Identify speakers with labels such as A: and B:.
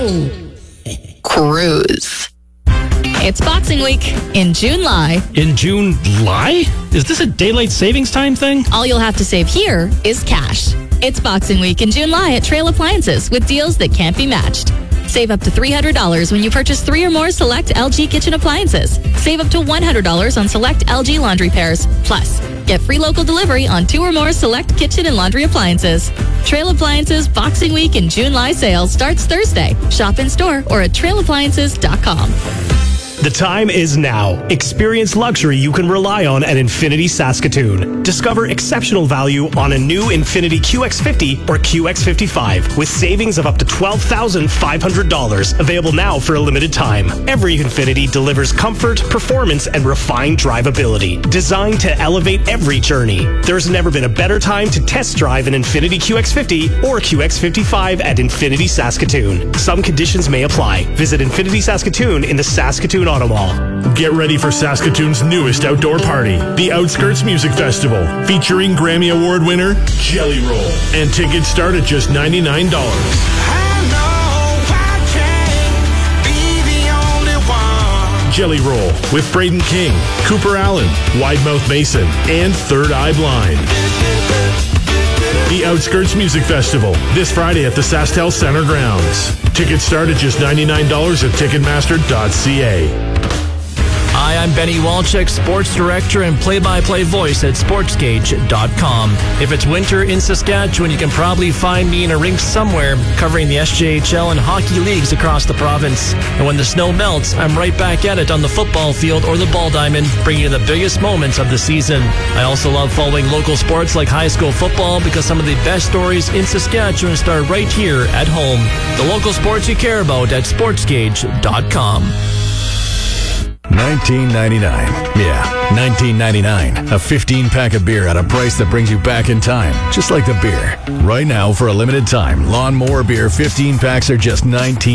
A: Cruise.
B: It's Boxing Week in July.
C: In July? Is this a daylight savings time thing?
B: All you'll have to save here is cash. It's Boxing Week in July at Trail Appliances with deals that can't be matched. Save up to $300 when you purchase 3 or more select LG kitchen appliances. Save up to $100 on select LG laundry pairs. Plus, get free local delivery on 2 or more select kitchen and laundry appliances. Trail Appliances Boxing Week in July sale starts Thursday. Shop in store or at trailappliances.com.
D: The time is now. Experience luxury you can rely on at Infinity Saskatoon. Discover exceptional value on a new Infinity QX50 or QX55 with savings of up to $12,500. Available now for a limited time. Every Infinity delivers comfort, performance, and refined drivability. Designed to elevate every journey. There's never been a better time to test drive an Infinity QX50 or QX55 at Infinity Saskatoon. Some conditions may apply. Visit Infinity Saskatoon in the Saskatoon Auto Mall.
E: Get ready for Saskatoon's newest outdoor party, the Outskirts Music Festival, featuring Grammy Award winner Jelly Roll. And tickets start at just $99. Jelly Roll with Braden King, Cooper Allen, Widemouth Mason, and Third Eye Blind. The Outskirts Music Festival, this Friday at the SaskTel Center grounds. Tickets start at just $99 at Ticketmaster.ca.
F: Hi, I'm Benny Walchuk, sports director and play-by-play voice at SportsGauge.com. If it's winter in Saskatchewan, you can probably find me in a rink somewhere covering the SJHL and hockey leagues across the province. And when the snow melts, I'm right back at it on the football field or the ball diamond, bringing you the biggest moments of the season. I also love following local sports like high school football because some of the best stories in Saskatchewan start right here at home. The local sports you care about at SportsGauge.com.
G: 19.99. Yeah, 19.99. A 15-pack of beer at a price that brings you back in time, just like the beer. Right now, for a limited time, Lawnmower Beer 15 packs are just $19.